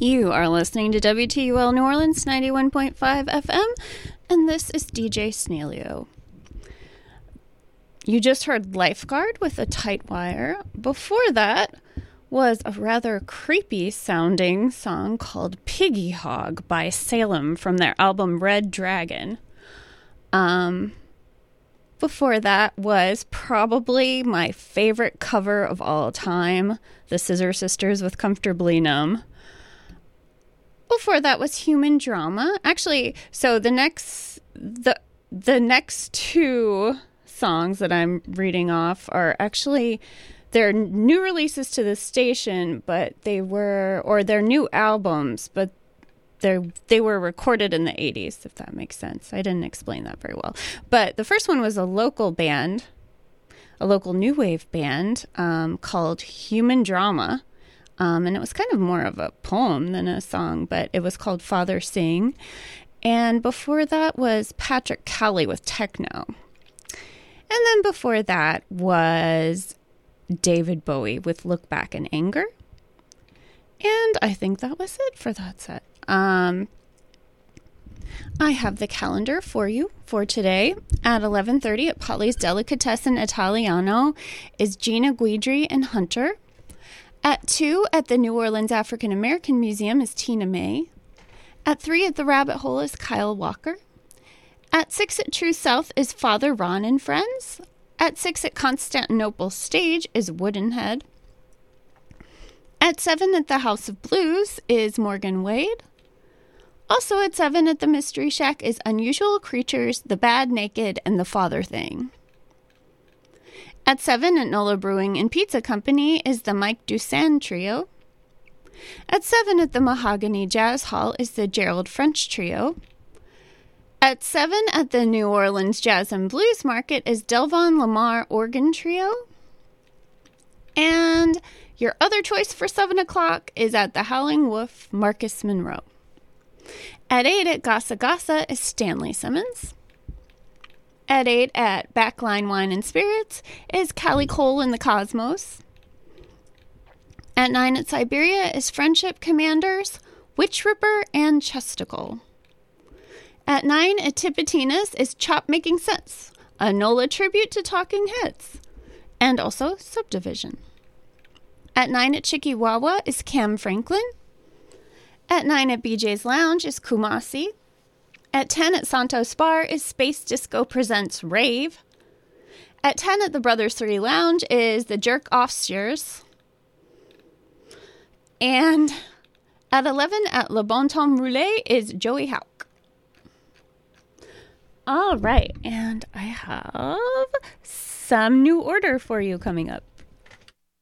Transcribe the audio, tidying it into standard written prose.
You are listening to WTUL New Orleans 91.5 FM, and this is DJ Snailio. You just heard Lifeguard with a Tight Wire. Before that was a rather creepy sounding song called Piggy Hog by Salem from their album Red Dragon. Before that was probably my favorite cover of all time, the Scissor Sisters with Comfortably Numb. Before that was Human Drama. Actually, so the next two songs that I'm reading off are actually, they're new releases to the station, but they're new albums, but they were recorded in the 80s, if that makes sense. I didn't explain that very well. But the first one was a local band, a local new wave band called Human Drama. And it was kind of more of a poem than a song, but it was called Father Sing. And before that was Patrick Cowley with Techno. And then before that was David Bowie with Look Back in Anger. And I think that was it for that set. I have the calendar for you for today. At 11:30 at Polly's Delicatessen Italiano is Gina Guidry and Hunter. At 2 at the New Orleans African American Museum is Tina May. At 3 at the Rabbit Hole is Kyle Walker. At 6 at True South is Father Ron and Friends. At 6 at Constantinople Stage is Woodenhead. At 7 at the House of Blues is Morgan Wade. Also at 7 at the Mystery Shack is Unusual Creatures, The Bad Naked, and The Father Thing. At 7 at NOLA Brewing and Pizza Company is the Mike Dusan Trio. At 7 at the Mahogany Jazz Hall is the Gerald French Trio. At 7 at the New Orleans Jazz and Blues Market is Delvon Lamar Organ Trio. And your other choice for 7 o'clock is at the Howling Wolf, Marcus Monroe. At 8 at Gassa Gassa is Stanley Simmons. At 8 at Backline Wine and Spirits is Callie Cole and the Cosmos. At 9 at Siberia is Friendship Commanders, Witch Ripper, and Chesticle. At 9 at Tipitina's is Chop Making Sense, a NOLA tribute to Talking Heads, and also Subdivision. At 9 at Chikiwawa is Cam Franklin. At 9 at BJ's Lounge is Kumasi. At 10 at Santos Bar is Space Disco Presents Rave. At 10 at the Brothers 3 Lounge is the Jerk Offsters. And at 11 at Le Bon Temps Roulé is Joey Houck. All right, and I have some new order for you coming up.